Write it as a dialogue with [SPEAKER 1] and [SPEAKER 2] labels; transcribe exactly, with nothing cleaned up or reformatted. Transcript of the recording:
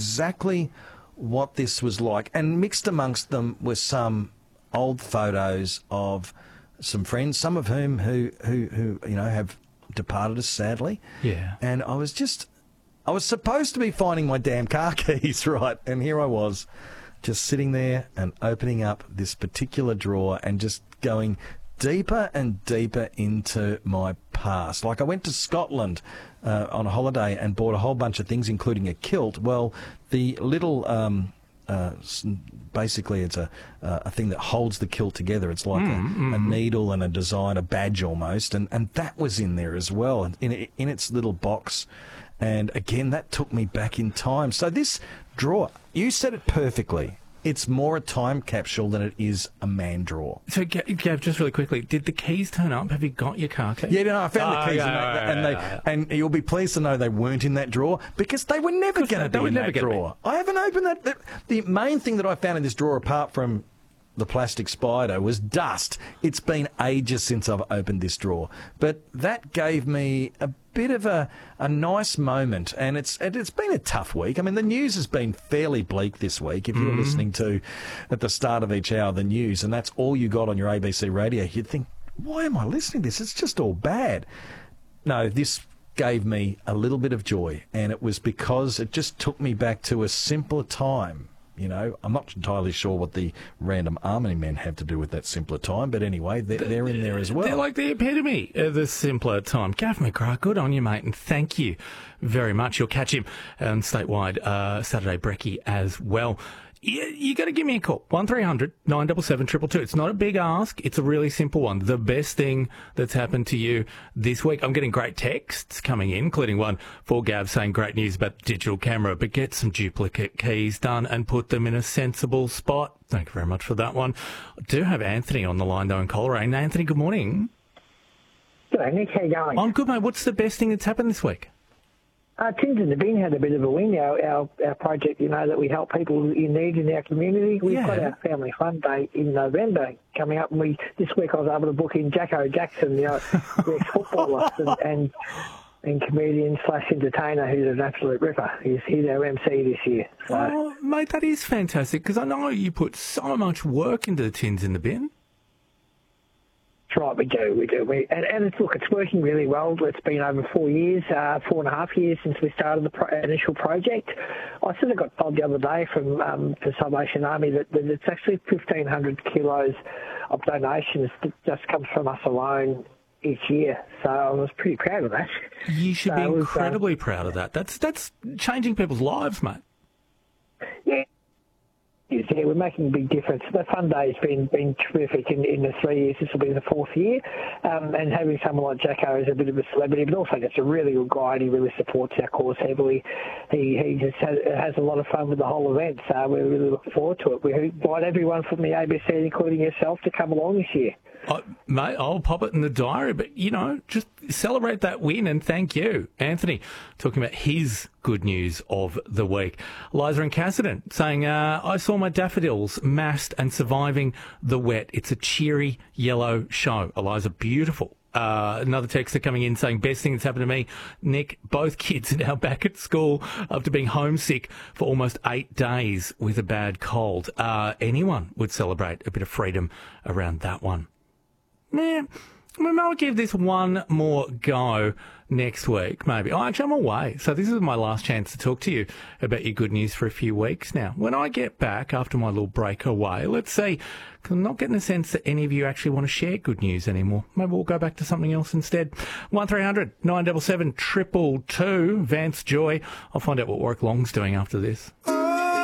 [SPEAKER 1] exactly what this was like. And mixed amongst them were some old photos of some friends, some of whom who, who, who you know, have departed us sadly.
[SPEAKER 2] Yeah.
[SPEAKER 1] And I was just, I was supposed to be finding my damn car keys, right? And here I was, just sitting there and opening up this particular drawer and just going deeper and deeper into my past. Like I went to Scotland uh, on a holiday and bought a whole bunch of things, including a kilt. Well, the little, um, uh, basically it's a uh, a thing that holds the kilt together. It's like mm, a, mm. a needle and a design, a badge almost, and, and that was in there as well, in, in its little box. And again, that took me back in time. So this drawer, you said it perfectly. It's more a time capsule than it is a man drawer.
[SPEAKER 2] So, Gav, just really quickly, did the keys turn up? Have you got your car keys?
[SPEAKER 1] Yeah, no, I found
[SPEAKER 2] oh,
[SPEAKER 1] the keys,
[SPEAKER 2] yeah,
[SPEAKER 1] and, they,
[SPEAKER 2] yeah,
[SPEAKER 1] and, they,
[SPEAKER 2] yeah, yeah.
[SPEAKER 1] and you'll be pleased to know they weren't in that drawer because they were never going to be in that drawer. I haven't opened that. The, the main thing that I found in this drawer, apart from the plastic spider, was dust. It's been ages since I've opened this drawer, but that gave me a bit of a, a nice moment, and it's it's been a tough week. I mean, the news has been fairly bleak this week. If you were mm-hmm. listening to, at the start of each hour, the news, and that's all you got on your A B C radio, you'd think, why am I listening to this? It's just all bad. No, this gave me a little bit of joy, and it was because it just took me back to a simpler time. You know, I'm not entirely sure what the random army men have to do with that simpler time, but anyway, they're, they're in there as well.
[SPEAKER 2] They're like the epitome of the simpler time. Gav McGrath, good on you, mate, and thank you very much. You'll catch him on Statewide uh, Saturday Brekkie as well. You, you got to give me a call. one three hundred nine seven seven two two two. It's not a big ask. It's a really simple one. The best thing that's happened to you this week. I'm getting great texts coming in, including one for Gav saying great news about the digital camera, but get some duplicate keys done and put them in a sensible spot. Thank you very much for that one. I do have Anthony on the line, though, in Coleraine. Anthony, good morning.
[SPEAKER 3] Good, Nick. How you going?
[SPEAKER 2] I'm good, mate. What's the best thing that's happened this week?
[SPEAKER 3] Uh, Tins in the Bin had a bit of a win. Our, our our project, you know, that we help people in need in our community. We've
[SPEAKER 2] yeah.
[SPEAKER 3] got our Family Fun Day in November coming up, and we this week I was able to book in Jacko Jackson, you know, the ex-footballer and, and and comedian slash entertainer who's an absolute ripper. He's, he's our M C this year. So.
[SPEAKER 2] Oh, mate, that is fantastic because I know you put so much work into the Tins in the Bin.
[SPEAKER 3] That's right, we do, we do. We, and, and it's, look, it's working really well. It's been over four years, uh, four and a half years since we started the pro- initial project. I sort of got told the other day from um, the Salvation Army that, that it's actually fifteen hundred kilos of donations that just comes from us alone each year. So I was pretty proud of that.
[SPEAKER 2] You should
[SPEAKER 3] so
[SPEAKER 2] be
[SPEAKER 3] was,
[SPEAKER 2] incredibly
[SPEAKER 3] um,
[SPEAKER 2] proud of that. That's that's changing people's lives, mate.
[SPEAKER 3] Yeah. Yeah, we're making a big difference. The Fun Day has been been terrific in, in the three years. This will be the fourth year. Um, and having someone like Jacko is a bit of a celebrity, but also just a really good guy, and he really supports our cause heavily. He he just has, has a lot of fun with the whole event, so we're really looking forward to it. We invite everyone from the A B C, including yourself, to come along this year.
[SPEAKER 2] I, mate, I'll pop it in the diary, but, you know, just celebrate that win and thank you. Anthony, talking about his good news of the week. Liza and Cassidy saying, uh, I saw my daffodils massed and surviving the wet. It's a cheery yellow show. Eliza, beautiful. Uh, another texter coming in saying, best thing that's happened to me, Nick, both kids are now back at school after being homesick for almost eight days with a bad cold. Uh, anyone would celebrate a bit of freedom around that one. Yeah, I might give this one more go next week, maybe. Oh, actually, I'm away, so this is my last chance to talk to you about your good news for a few weeks now. When I get back after my little break away, let's see, because I'm not getting the sense that any of you actually want to share good news anymore. Maybe we'll go back to something else instead. one three hundred nine seven seven two two two, Vance Joy. I'll find out what Warwick Long's doing after this.